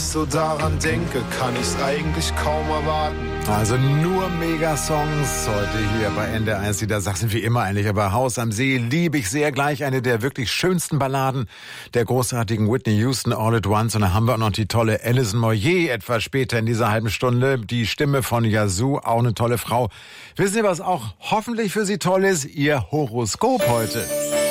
so daran denke, kann ich's eigentlich kaum erwarten. Also nur Megasongs heute hier bei NDR1. Die Sach sind wie immer eigentlich, aber Haus am See liebe ich sehr. Gleich eine der wirklich schönsten Balladen der großartigen Whitney Houston, All at Once. Und dann haben wir auch noch die tolle Alison Moyet etwas später in dieser halben Stunde. Die Stimme von Yazoo, auch eine tolle Frau. Wissen Sie, was auch hoffentlich für Sie toll ist? Ihr Horoskop heute.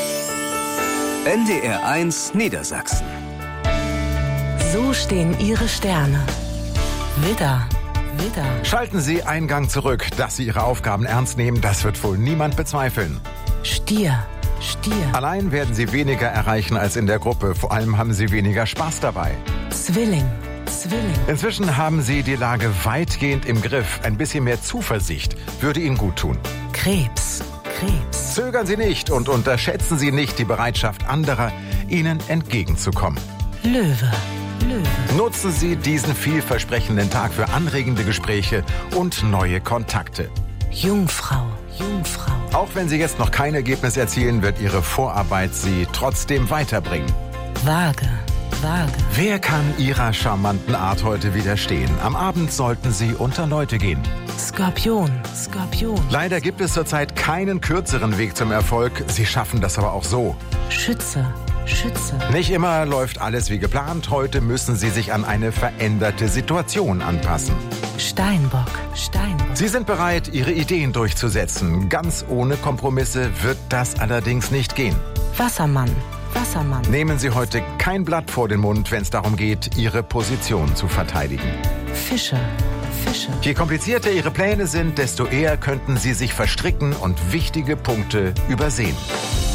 NDR1 Niedersachsen. So stehen Ihre Sterne. Widder. Schalten Sie einen Gang zurück. Dass Sie Ihre Aufgaben ernst nehmen, das wird wohl niemand bezweifeln. Stier. Allein werden Sie weniger erreichen als in der Gruppe. Vor allem haben Sie weniger Spaß dabei. Zwilling. Inzwischen haben Sie die Lage weitgehend im Griff. Ein bisschen mehr Zuversicht würde Ihnen gut tun. Krebs. Zögern Sie nicht und unterschätzen Sie nicht die Bereitschaft anderer, Ihnen entgegenzukommen. Löwe. Nutzen Sie diesen vielversprechenden Tag für anregende Gespräche und neue Kontakte. Jungfrau. Auch wenn Sie jetzt noch kein Ergebnis erzielen, wird Ihre Vorarbeit Sie trotzdem weiterbringen. Waage. Wer kann Ihrer charmanten Art heute widerstehen? Am Abend sollten Sie unter Leute gehen. Skorpion. Leider gibt es zurzeit keinen kürzeren Weg zum Erfolg. Sie schaffen das aber auch so. Schütze. Nicht immer läuft alles wie geplant. Heute müssen Sie sich an eine veränderte Situation anpassen. Steinbock. Sie sind bereit, Ihre Ideen durchzusetzen. Ganz ohne Kompromisse wird das allerdings nicht gehen. Wassermann. Nehmen Sie heute kein Blatt vor den Mund, wenn es darum geht, Ihre Position zu verteidigen. Fische. Je komplizierter Ihre Pläne sind, desto eher könnten Sie sich verstricken und wichtige Punkte übersehen.